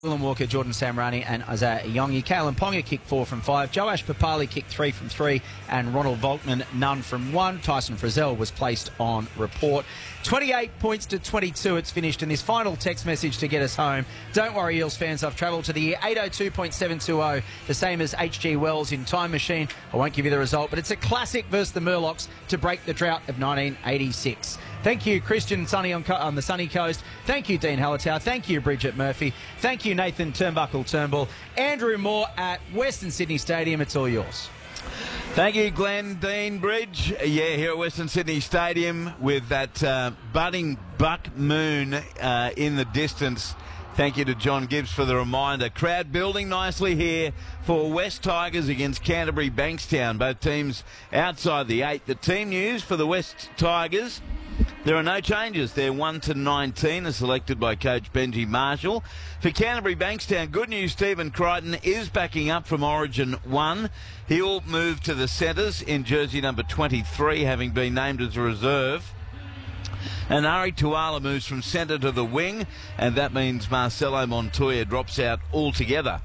Willem Walker, Jordan Samrani and Isaiah Iyongi. Kalen Ponga kicked 4 from 5. Joash Papali kicked 3 from 3. And Ronald Volkman, none from 1. Tyson Frizzell was placed on report. 28 points to 22 it's finished. And this final text message to get us home. Don't worry, Eels fans, I've travelled to the year 802.720, the same as H.G. Wells in Time Machine. I won't give you the result, but it's a classic versus the Murlocs to break the drought of 1986. Thank you, Christian Sunny on the sunny coast. Thank you, Dean Hallertau. Thank you, Bridget Murphy. Thank you, Nathan Turnbuckle. Andrew Moore at Western Sydney Stadium. It's all yours. Thank you, Glenn, Dean, Bridge. Yeah, here at Western Sydney Stadium with that budding buck moon in the distance. Thank you to John Gibbs for the reminder. Crowd building nicely here for West Tigers against Canterbury Bankstown. Both teams outside the 8. The team news for the West Tigers: there are no changes. They're 1-19 as selected by coach Benji Marshall. For Canterbury Bankstown, good news, Stephen Crichton is backing up from Origin 1. He'll move to the centres in jersey number 23, having been named as a reserve. And Ari Tuala moves from centre to the wing, and that means Marcelo Montoya drops out altogether.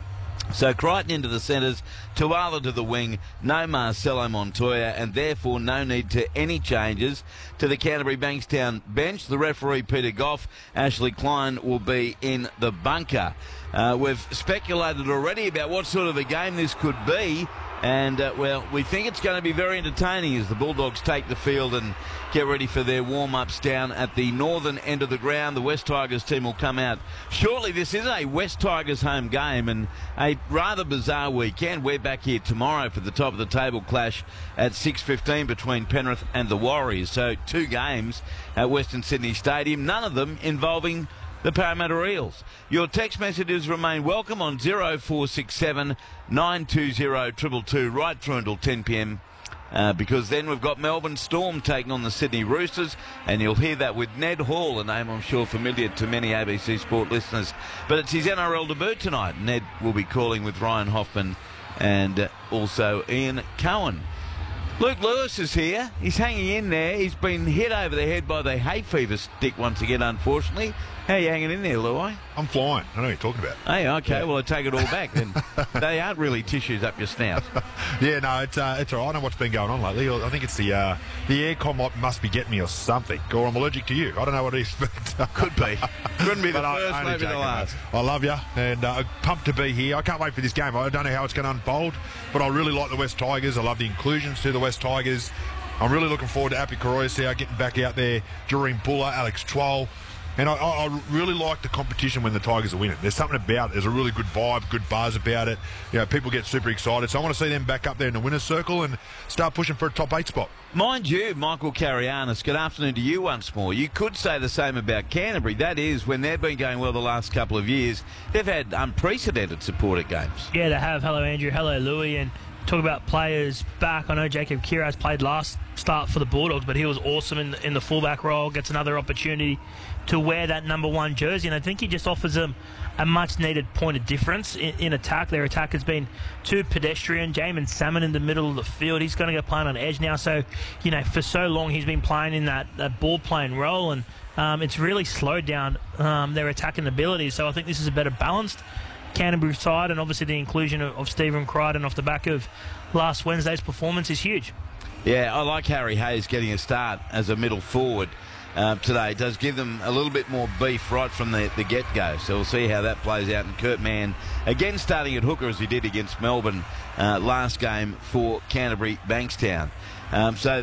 So Crichton into the centres, Tuala to the wing, no Marcelo Montoya, and therefore no need to any changes to the Canterbury Bankstown bench. The referee, Peter Goff. Ashley Klein will be in the bunker. We've speculated already about what sort of a game this could be, and, well, we think it's going to be very entertaining as the Bulldogs take the field and get ready for their warm-ups down at the northern end of the ground. The West Tigers team will come out shortly. This is a West Tigers home game and a rather bizarre weekend. We're back here tomorrow for the top-of-the-table clash at 6:15 between Penrith and the Warriors. So 2 games at Western Sydney Stadium, none of them involving the Parramatta Eels. Your text messages remain welcome on 0467 920 222 right through until 10 p.m. Because then we've got Melbourne Storm taking on the Sydney Roosters, and you'll hear that with Ned Hall, a name I'm sure familiar to many ABC Sport listeners. But it's his NRL debut tonight. Ned will be calling with Ryan Hoffman and also Ian Cohen. Luke Lewis is here. He's hanging in there. He's been hit over the head by the hay fever stick once again, unfortunately. How are you hanging in there, Louie? I'm flying. I know what you're talking about. Hey, okay. Yeah. Well, I take it all back then. They aren't really tissues up your snout. Yeah, no, it's all right. I don't know what's been going on lately. I think it's the aircon must be getting me or something. Or I'm allergic to you. I don't know what it is. But, could be. Couldn't be the first, maybe the last. I love you, and pumped to be here. I can't wait for this game. I don't know how it's going to unfold, but I really like the West Tigers. I love the inclusions to the West Tigers. I'm really looking forward to Api Koroisau getting back out there, Jareen Buller, Alex Twal. And I really like the competition when the Tigers are winning. There's something about it. There's a really good vibe, good buzz about it. You know, people get super excited. So I want to see them back up there in the winner's circle and start pushing for a top 8 spot. Mind you, Michael Carianis, good afternoon to you once more. You could say the same about Canterbury. That is, when they've been going well the last couple of years, they've had unprecedented support at games. Yeah, they have. Hello, Andrew. Hello, Louie. And talk about players back. I know Jacob Kiraz played last start for the Bulldogs, but he was awesome in the fullback role. Gets another opportunity to wear that number 1 jersey, and I think he just offers them a much-needed point of difference in attack. Their attack has been too pedestrian. Jamin Salmon in the middle of the field. He's going to go playing on edge now. So, you know, for so long he's been playing in that ball-playing role, and it's really slowed down their attacking abilities. So I think this is a better balanced Canterbury side, and obviously the inclusion of Stephen Crichton off the back of last Wednesday's performance is huge. Yeah, I like Harry Hayes getting a start as a middle forward today. It does give them a little bit more beef right from the get-go. So we'll see how that plays out. And Kurt Mann, again starting at hooker as he did against Melbourne last game for Canterbury Bankstown. So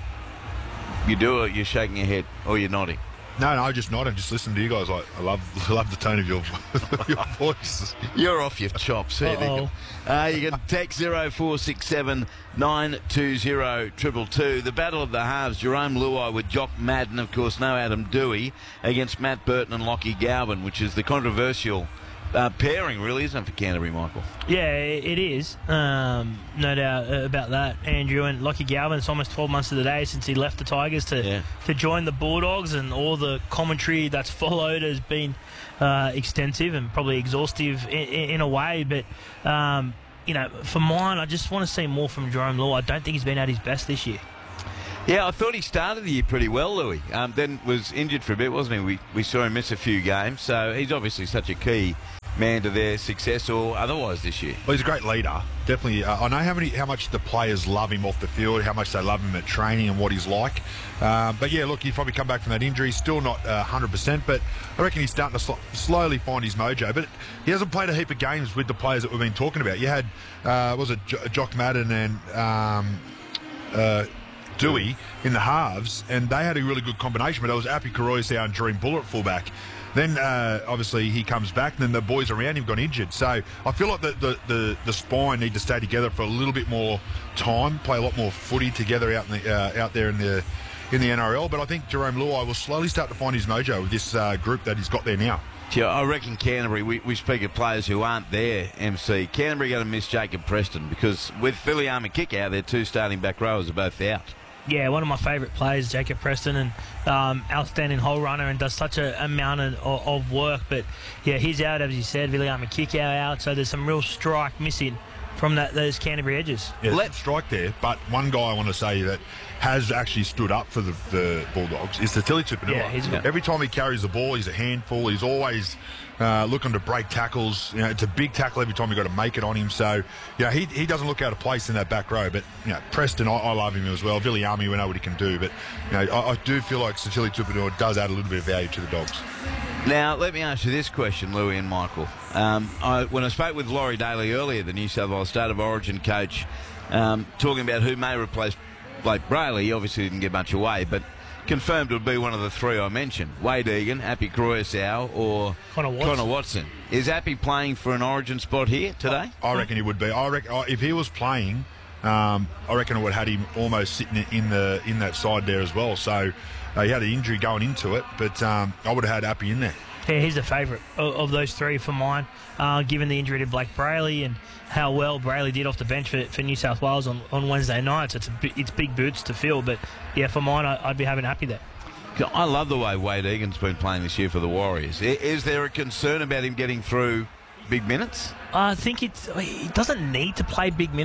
you do it, you're shaking your head, or you're nodding. No, just nodding. Just listening to you guys. I love the tone of your voice. You're off your chops. You can text 0467 920 222. The battle of the halves. Jerome Luai with Jock Madden, of course, no Adam Dewey, against Matt Burton and Lockie Galvin, which is the controversial pairing, really, isn't it, for Canterbury, Michael? Yeah, it is. No doubt about that, Andrew. And Lockie Galvin, it's almost 12 months to the day since he left the Tigers to join the Bulldogs, and all the commentary that's followed has been extensive and probably exhaustive in a way. But, you know, for mine, I just want to see more from Jerome Law. I don't think he's been at his best this year. Yeah, I thought he started the year pretty well, Louis. Then was injured for a bit, wasn't he? We saw him miss a few games, so he's obviously such a key man to their success or otherwise this year. Well, he's a great leader, definitely. I know how much the players love him off the field, how much they love him at training and what he's like. But yeah, look, he's probably come back from that injury, still not 100%, but I reckon he's starting to slowly find his mojo. But he hasn't played a heap of games with the players that we've been talking about. You had, Jock Madden and Dewey in the halves, and they had a really good combination, but it was Api Koroisau and Dream Buller at fullback. Then, obviously, he comes back, and then the boys around him got injured. So I feel like the spine need to stay together for a little bit more time, play a lot more footy together out there in the NRL. But I think Jerome Luai will slowly start to find his mojo with this group that he's got there now. Yeah, I reckon Canterbury, we speak of players who aren't there, MC. Canterbury going to miss Jacob Preston because with Viliame Kikau, their two starting back rowers are both out. Yeah, one of my favourite players, Jacob Preston, and outstanding hole runner and does such an amount of work. But, yeah, he's out, as you said, Viliame Kikau out, so there's some real strike missing from those Canterbury edges. Yeah, let's strike there, but one guy I want to say that has actually stood up for the Bulldogs is Tatili Tupanua. Yeah, every time he carries the ball, he's a handful. He's always looking to break tackles. You know, it's a big tackle every time you've got to make it on him. So, yeah, he doesn't look out of place in that back row. But, you know, Preston, I love him as well. Viliame, we know what he can do. But, you know, I do feel like Tatili Tupanua does add a little bit of value to the Dogs. Now, let me ask you this question, Louis and Michael. When I spoke with Laurie Daly earlier, the New South Wales State of Origin coach, talking about who may replace Blake Brayley, he obviously didn't give much away, but confirmed it would be one of the three I mentioned, Wade Egan, Api Koroisau or Connor Watson. Is Api playing for an Origin spot here today? I reckon he would be. I reckon if he was playing, I reckon it would have had him almost sitting in that side there as well. So he had an injury going into it, but I would have had Api in there. Yeah, he's the favourite of those three for mine, given the injury to Blake Brayley and how well Brayley did off the bench for New South Wales on Wednesday nights. It's big boots to fill, but yeah, for mine, I'd be having Api there. I love the way Wade Egan's been playing this year for the Warriors. Is there a concern about him getting through big minutes? I think he doesn't need to play big minutes.